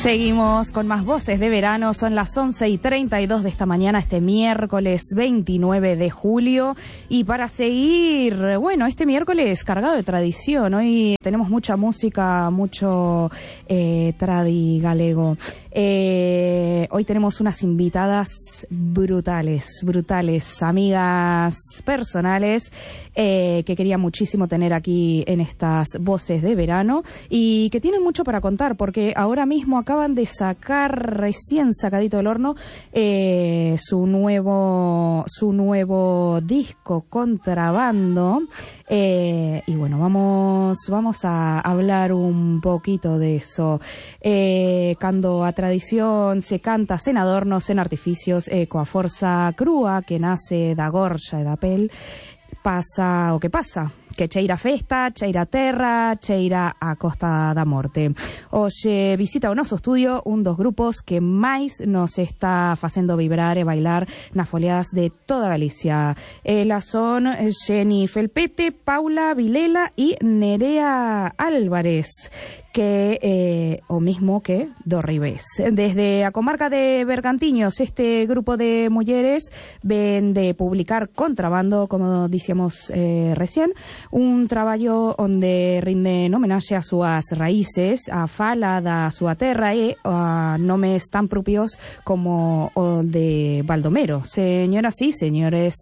Seguimos con más voces de verano, son las 11:32 de esta mañana, este miércoles 29 de julio. Y para seguir, bueno, este miércoles cargado de tradición, hoy tenemos mucha música, mucho tradi galego. Hoy tenemos unas invitadas brutales, amigas personales que quería muchísimo tener aquí en estas voces de verano y que tienen mucho para contar porque ahora mismo acaban de sacar, recién sacadito del horno, su nuevo disco, Contrabando. Y bueno, vamos a hablar un poquito de eso. Cando a tradición se canta sen adornos, sen artificios, coa forza crúa que nace da gorxa e da pel, pasa o que pasa, que cheira festa, cheira terra, cheira a Costa da Morte. Hoxe visita o noso estudio un dos grupos que máis nos está facendo vibrar e bailar nas foliadas de toda Galicia. Elas son Xeni Felpete, Paula Vilela e Nerea Álvarez, que o mismo que do Ribés. Desde a comarca de Bergantiños, este grupo de mulleres ven de publicar Contrabando, como dicíamos recién, un traballo onde rinden homenaxe a súas raíces, a fala da súa terra e a nomes tan propios como o de Baldomero. Señoras y señores,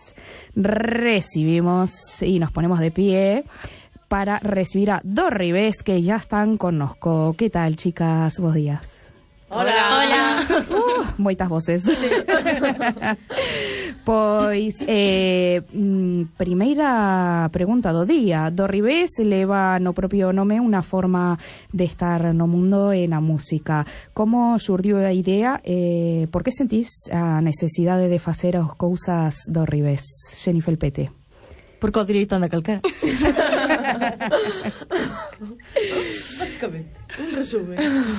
recibimos y nos ponemos de pie para recibir a Do Ribés, que ya están connosco. ¿Qué tal, chicas? Bos días. Hola. Moitas voces. Sí. Pois, primeira pregunta do día. Do Ribés leva no propio nome unha forma de estar no mundo e na música. Como xurdiu a idea? Por que sentís a necesidade de facer as cousas do Ribés? Xeni Felpete. Porque o direito anda calquera. Básicamente, un resumen.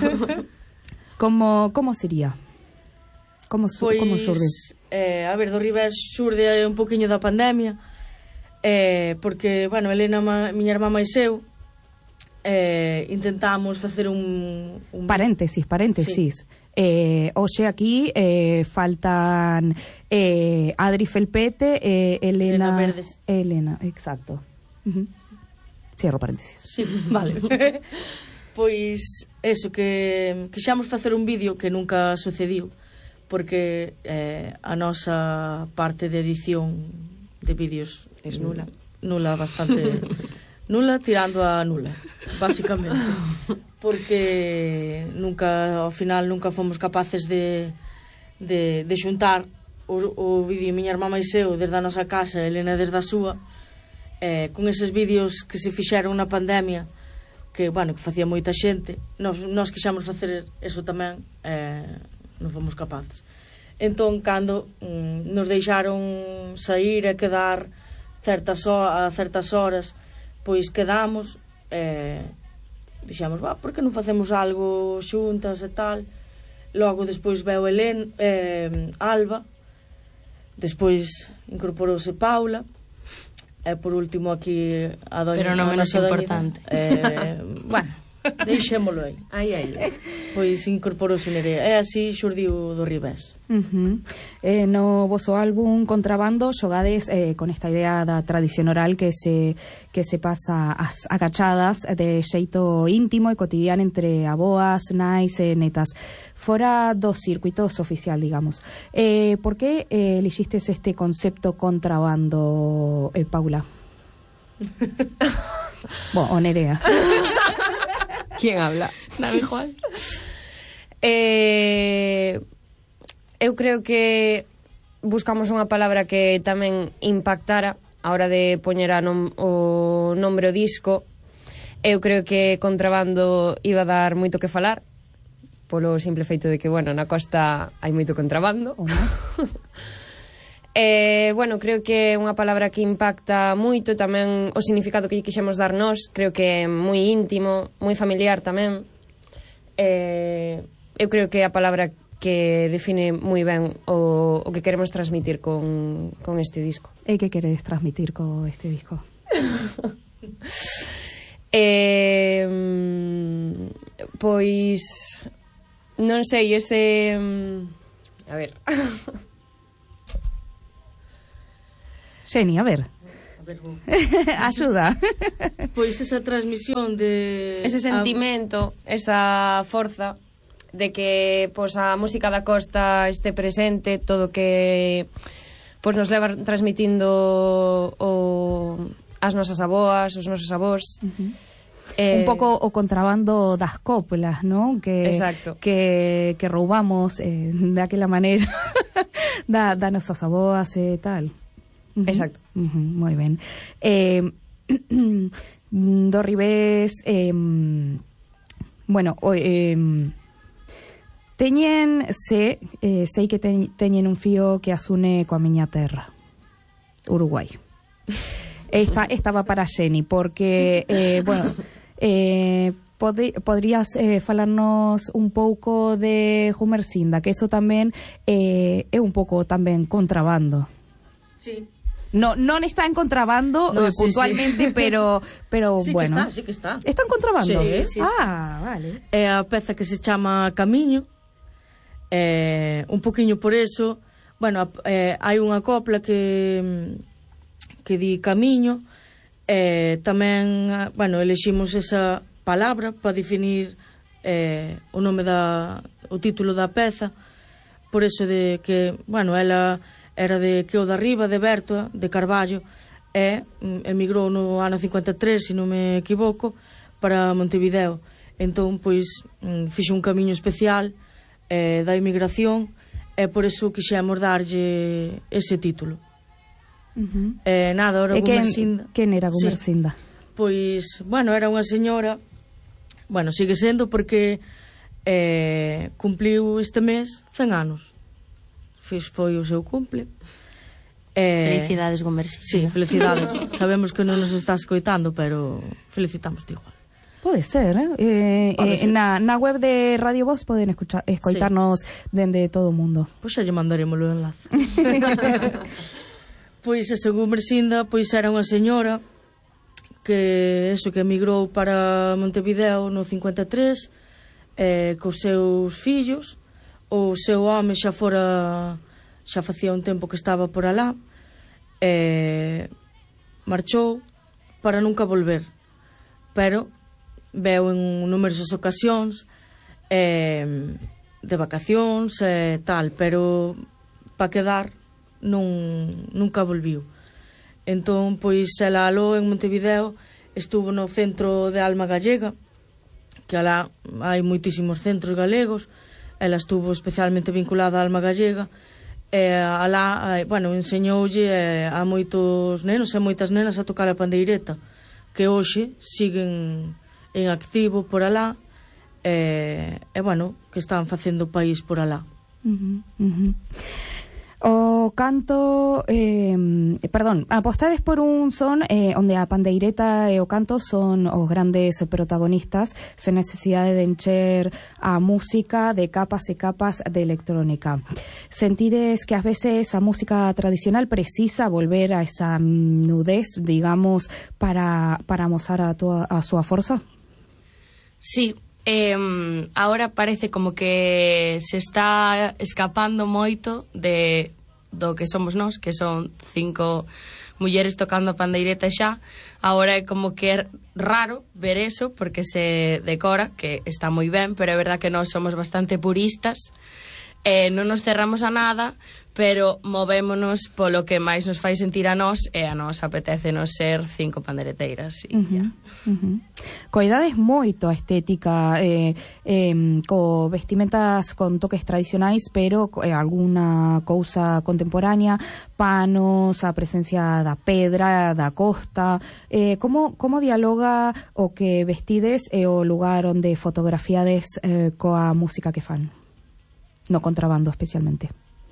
Como sería? Como xurde? A ver, do Ribés xurde un poquinho da pandemia, porque, bueno, Elena, miña irmá máis eu, intentamos facer un... Paréntesis. Sí. Hoxe aquí faltan Adri Felpete, Elena Verdes. Elena, exacto. Cierro paréntesis. Sí, vale. Pois eso, que xamos facer un vídeo que nunca sucediu, porque a nosa parte de edición de vídeos es nula. Bastante nula, tirando a nula, básicamente. Porque ao final nunca fomos capaces de xuntar o vídeo miña irmá máis eu desde a nosa casa, Elena desde a súa, con eses vídeos que se fixeron na pandemia, que, bueno, que facía moita xente. Nós quixamos facer eso tamén, non fomos capaces. Entón, cando nos deixaron sair e quedar a certas horas, pois quedamos, dixemos, por que non facemos algo xuntas e tal. Logo despois veu Alba, despois incorporouse Paula, e por último aquí a doña. Pero non menos importante. Bueno, deixémolo aí. Aí. Pois incorporouse Nerea. E así xurdiu do Ribés. No voso álbum Contrabando xogades con esta idea da tradición oral que se pasa as agachadas de xeito íntimo e cotidiano entre aboas, nais e netas, fora do circuitos oficial, digamos. Por que elixistes este concepto Contrabando, Paula? O Nerea. ¿Quién habla? Nada igual. Eu creo que buscamos unha palabra que tamén impactara a hora de poñer o nombre o disco. Eu creo que Contrabando iba a dar moito que falar, polo simple feito de que, bueno, na costa hai moito contrabando. Bueno, creo que é unha palabra que impacta moito, tamén o significado que lle quixemos dar nós, creo que é moi íntimo, moi familiar tamén. Eu creo que é a palabra que define moi ben o que queremos transmitir con este disco. E que queredes transmitir con este disco? Pois Non sei, ese... A ver... Xeni, a ver. Axuda. Pois esa transmisión de... Ese sentimento, esa forza de que pois, a música da costa este presente, todo que pois, nos leva transmitindo as nosas aboas, os nosos avós. Un pouco o contrabando das coplas, ¿no? Exacto. Que roubamos daquela maneira da nosas aboas e tal. Exacto. Moi ben. Do revés, bueno, sei que teñen un fío que asune coa miña terra, Uruguai. Estaba para Xeni, porque, bueno, podrías falarnos un pouco de Humercinda, que eso tamén é un pouco tamén contrabando. Sí. No, non está en contrabando puntualmente, sí. pero sí, bueno. Sí que está. ¿Está en contrabando? Sí, está. Vale. É a peza que se chama Camiño. Un poquinho por eso, bueno, hai unha copla que di Camiño. Tamén, bueno, eleximos esa palabra para definir o nome o título da peza, por eso de que, bueno, ela era de Queo da Riba, de Bertoa, de Carballo, e emigrou no ano 53, se non me equivoco, para Montevideo. Entón, pois, fixo un camiño especial da emigración, e por eso quixemos darlle ese título. Nada, ahora Gumercinda. Quen era Gumercinda? Sí. Pois, bueno, era unha señora, bueno, sigue sendo porque cumpliu este mes 100 anos. Foi o seu cumple. Felicidades, Gumercinda. Sí, felicidades. Sabemos que non nos está escoitando, pero felicitamos igual. Pode ser, na web de Radio Voz poden escoitarnos dende todo o mundo. Pois xa lle mandaremos o enlace. Pois esa Gumercinda, pois era unha señora que emigrou para Montevideo no 53, cos seus fillos. O seu home xa facía un tempo que estaba por alá, marchou para nunca volver, pero veu en numerosas ocasións de vacacións e tal, pero para quedar nunca volviu. Entón, pois, ela aló en Montevideo, estuvo no centro de Alma Gallega, que alá hai moitísimos centros galegos. Ela estuvo especialmente vinculada á Alma Gallega, alá, bueno, enseñoulle a moitos nenos e moitas nenas a tocar a pandeireta, que hoxe siguen en activo por alá, bueno, que están facendo o país por alá. O canto, apostades por un son onde a pandeireta e o canto son os grandes protagonistas, sen necesidade de encher a música de capas e capas de electrónica. Sentides que ás veces a música tradicional precisa volver a esa nudez, digamos, para amosar a súa forza? Sí. Ahora parece como que se está escapando moito do que somos nós, que son 5 mulleres tocando a pandeireta xa. Ahora é como que é raro ver eso porque se decora, que está moi ben, pero é verdad que nós somos bastante puristas, non nos cerramos a nada, pero movémonos polo que máis nos fai sentir a nós, e a nós apetecenos ser 5 pandeireteiras. Coidades moito a estética, co vestimentas con toques tradicionais, pero alguna cousa contemporánea, panos, a presencia da pedra, da costa. Como dialoga o que vestides e o lugar onde fotografiades coa música que fan? No contrabando, especialmente.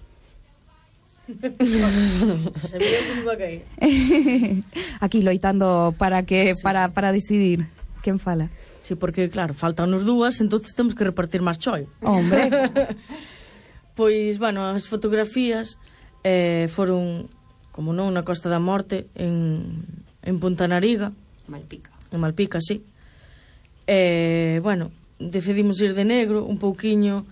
Aquí loitando para decidir quen fala. Sí, porque claro, faltan nos dúas, entonces temos que repartir máis choi. Hombre. Pois, bueno, as fotografías foron, como non, na Costa da Morte, en Punta Nariga. Malpica. En Malpica, sí. Bueno, decidimos ir de negro un pouquiño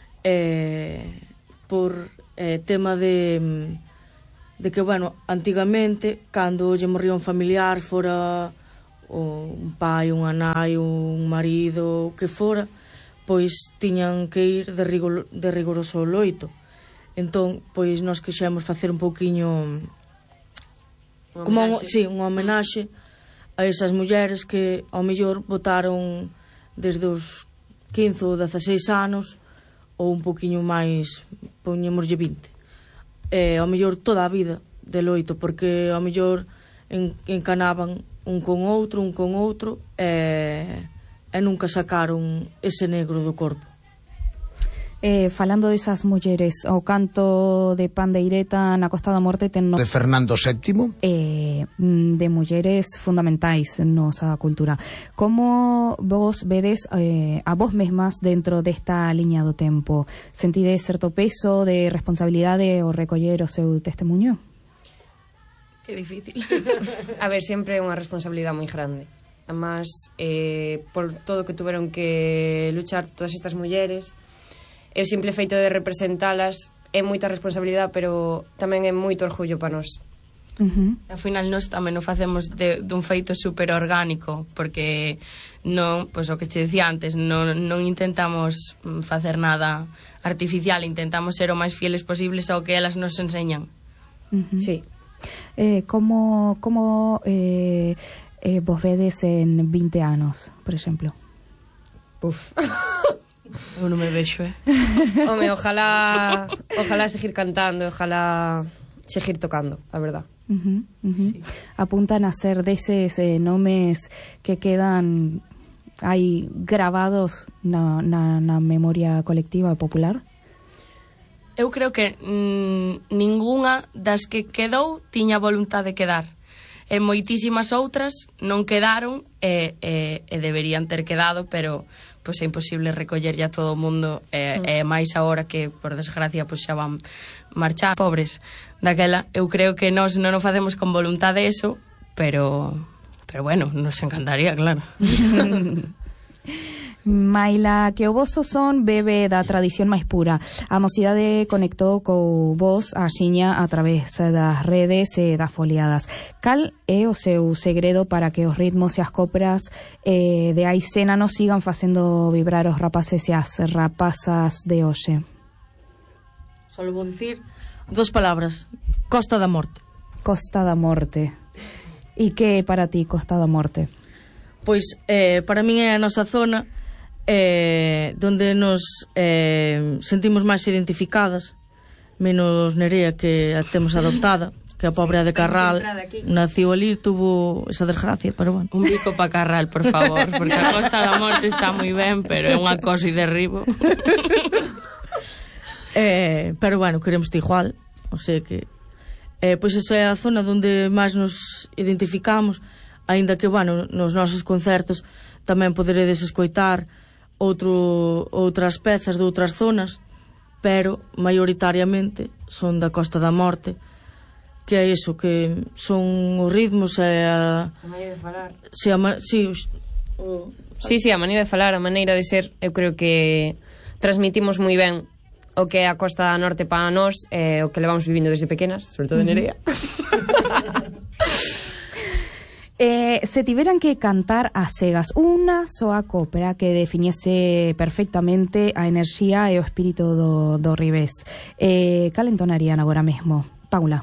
por tema de que, bueno, antigamente, cando lle morría un familiar, fora un pai, unha nai, un marido, o que fora, pois tiñan que ir de rigoroso loito. Entón, pois nós quixemos facer un pouquiño como unha homenaxe a esas mulleres que ao mellor botaron desde os 15 ou 16 anos ou un pouquiño máis, poñémoslle 20. Ao mellor toda a vida de loito, porque ao mellor encanaban un con outro e nunca sacaron ese negro do corpo. Falando desas mulleres, o canto de Pandeireta na Costa da Morte ten de Fernando VII, de mulleres fundamentais nosa cultura. Como vos vedes a vos mesmas dentro desta liña do tempo? Sentides certo peso de responsabilidade ao recoller o seu testemunho? Que difícil. A ver, sempre é unha responsabilidade moi grande. Además, por todo que tuveron que luchar todas estas mulleres, e o simple feito de representalas é moita responsabilidade, pero tamén é moito orgullo para nós. Ao final nós tamén o facemos dun feito super orgánico, porque non, pois o que che dicía antes, non intentamos facer nada artificial, intentamos ser o máis fieles posibles ao que elas nos enseñan. Sí. Como vos vedes en 20 anos, por exemplo? Puf. Eu non me vexo, Home, ojalá seguir cantando, ojalá seguir tocando, a verdad. Sí. Apuntan a ser deses nomes que quedan aí gravados na memoria colectiva popular? Eu creo que ningunha das que quedou tiña voluntad de quedar. E moitísimas outras non quedaron e deberían ter quedado, pero pois é imposible recollerlle a todo o mundo, e máis agora que, por desgracia, pois xa van marchar pobres daquela. Eu creo que nós non o facemos con voluntade eso, pero bueno, nos encantaría, claro. Maila, que o voso son bebe da tradición máis pura. A mocidade conectou co vos axiña a través das redes e das foliadas. Cal é o seu segredo para que os ritmos e as copras de hai cena nos sigan facendo vibrar os rapaces e as rapazas de hoxe? Só vou dicir 2 palabras: Costa da Morte. Costa da Morte. E que é para ti Costa da Morte? Pois para min é a nosa zona donde nos sentimos máis identificadas, menos Nerea, que a temos adoptada, que a pobre de Carral naciu ali, tuvo esa desgracia, pero bueno. Un bico pa Carral, por favor, porque a Costa da Morte está moi ben, pero é unha cosa e derribo. Pero bueno, queremos igual, o sea que pois esa é a zona onde máis nos identificamos, aínda que, bueno, nos nosos concertos tamén poderedes escoitar outras pezas de outras zonas, pero maioritariamente son da Costa da Morte, que é iso, que son os ritmos e a maneira de falar. Sí, a maneira de falar, a maneira de ser. Eu creo que transmitimos moi ben o que é a Costa da Norte para nós, o que levamos vivindo desde pequenas, sobre todo Nerea. Se tiveran que cantar a cegas unha soa copla que definiese perfectamente a enerxía e o espírito do Ribés, cal entonarían agora mesmo? Paula.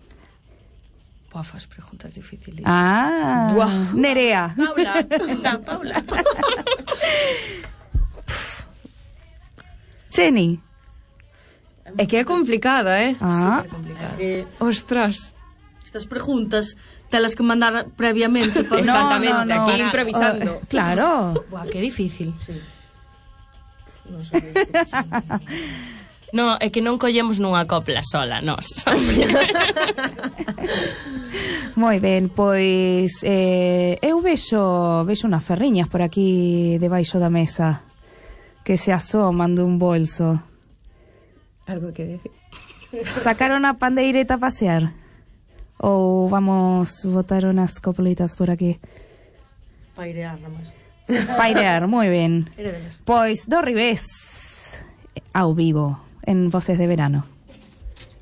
Fas preguntas difíciles. Nerea. Paula. Jenny. É que é complicada, Super complicada. Ostras. Estas preguntas telas que mandar previamente. Exactamente, aquí improvisando. Claro. Buah, que difícil. Sí. Non sei que difícil. No, é que non collemos nunha copla sola, nós. Moi ben, pois eu vexo unhas ferriñas por aquí debaixo da mesa que se asoman dun bolso. Algo que decir. Sacaron a Pandeireta a pasear? Ou vamos botar unas coplitas por aquí? Pairear, nada máis. Pairear, moi ben. Era deles. Pois do revés, ao vivo, en Voces de Verano.